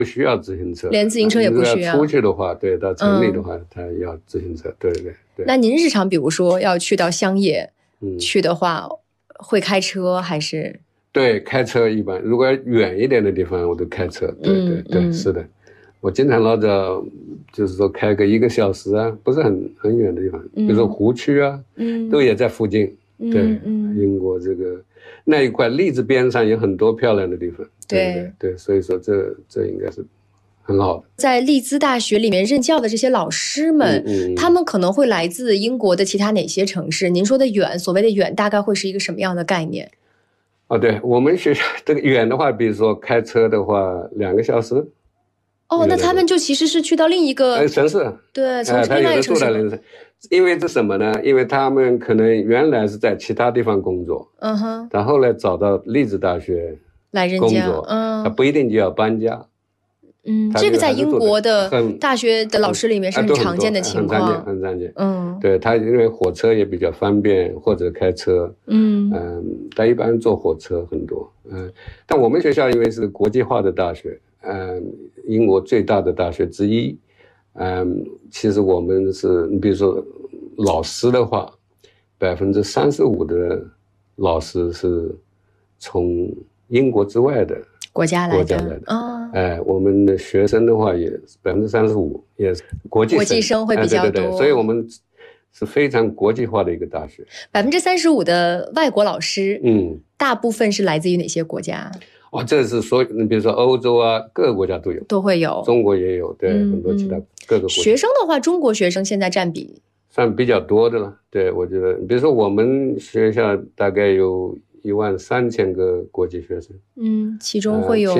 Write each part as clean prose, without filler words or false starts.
不需要自行车， 连自行车也不需要。 出去的话，对，到城里的话，他要自行车，对。 那您日常比如说要去到乡野，去的话，会开车还是？ 对，开车一般。如果远一点的地方，我都开车。对，是的。我经常老早就是说开个1个小时啊，不是很远的地方，比如说湖区啊，都也在附近。对，英国这个那一块利兹边上有很多漂亮的地方。对，所以说这应该是很好的。 在利兹大学里面任教的这些老师们，他们可能会来自英国的其他哪些城市？您说的远，所谓的远，大概会是一个什么样的概念？ 对，我们学校这个远的话，比如说开车的话2个小时。 那他们就其实是去到另一个城市， 对，从另外一个城市。 因为这什么呢？因为他们可能原来是在其他地方工作，然后来找到利兹大学来任教， 他不一定就要搬家。 这个在英国的大学的老师里面是很常见的情况， 很常见。对，他因为火车也比较方便，或者开车，他一般坐火车很多。但我们学校因为是国际化的大学，英国最大的大学之一，其实我们是，你比如说老师的话，35%的老师是从英国之外的国家来的。 我们的学生的话也35%，也是国际生会比较多。 对，所以我们是非常国际化的一个大学。 35%的外国老师，大部分是来自于哪些国家？ 这是说，你比如说欧洲啊，各个国家都会有，中国也有，对，很多其他各个国家。 学生的话，中国学生现在占比算比较多的了。对，我觉得，比如说我们学校大概有13000个国际学生， 其中有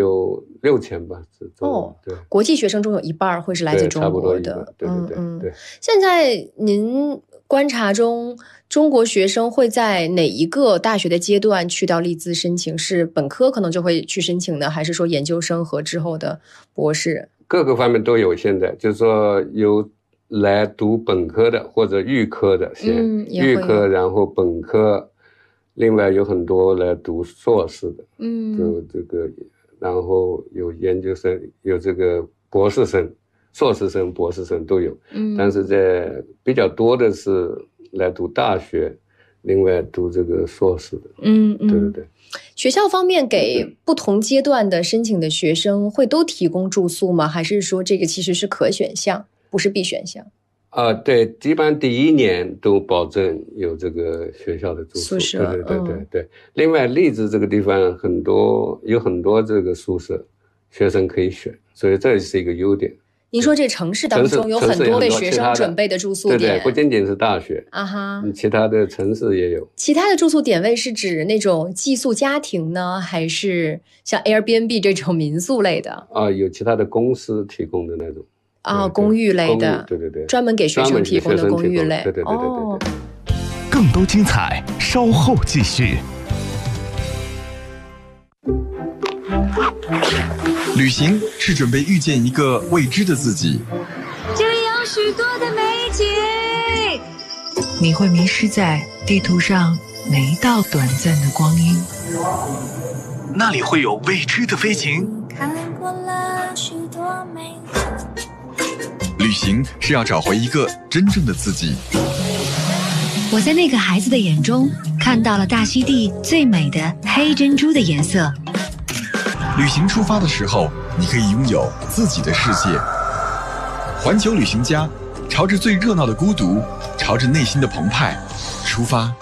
6000吧，对， 国际学生中有一半会是来自中国的， 对。 现在您观察中，中国学生会在哪一个大学的阶段去到利兹申请？是本科可能就会去申请呢，还是说研究生和之后的博士？ 各个方面都有。现在就是说有来读本科的或者预科的，预科然后本科，另外有很多来读硕士的，就这个，然后有研究生，有这个博士生。硕士生、博士生都有，但是在比较多的是来读大学，另外读这个硕士的，对。 学校方面给不同阶段的申请的学生会都提供住宿吗？还是说这个其实是可选项，不是必选项？ 对，基本上第1年都保证有这个学校的住宿， 宿舍， 对。另外，利兹这个地方有很多这个宿舍，学生可以选，所以这是一个优点。 您说这城市当中有很多为学生准备的住宿点， 对，不仅仅是大学其他的城市也有。 其他的住宿点位是指那种寄宿家庭呢，还是像 Airbnb 这种民宿类的？ 有其他的公司提供的那种公寓类的， 对， 专门给学生提供的公寓类， 对。 更多精彩稍后继续。旅行是准备遇见一个未知的自己， 这里有许多的美景， 你会迷失在地图上每一道短暂的光阴， 那里会有未知的飞行。 看过了许多美景， 旅行是要找回一个真正的自己。 我在那个孩子的眼中看到了大溪地最美的黑珍珠的颜色。 旅行出发的时候，你可以拥有自己的世界。环球旅行家，朝着最热闹的孤独，朝着内心的澎湃出发。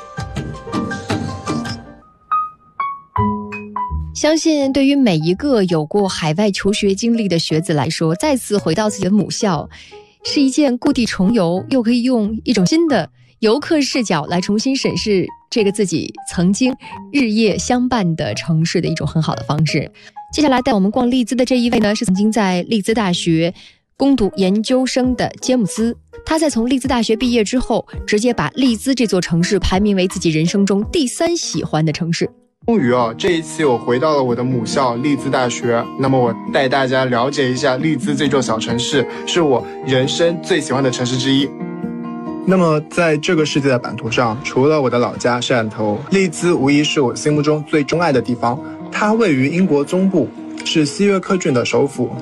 相信对于每一个有过海外求学经历的学子来说，再次回到自己的母校，是一件故地重游，又可以用一种新的游客视角来重新审视这个自己曾经日夜相伴的城市的一种很好的方式。接下来带我们逛利兹的这一位呢，是曾经在利兹大学攻读研究生的詹姆斯。他在从利兹大学毕业之后，直接把利兹这座城市排名为自己人生中第3喜欢的城市。 终于这一期我回到了我的母校利兹大学。那么我带大家了解一下利兹这座小城市，是我人生最喜欢的城市之一。那么在这个世界的版图上，除了我的老家汕头，利兹无疑是我心目中最钟爱的地方。它位于英国中部， 是西约克郡的首府。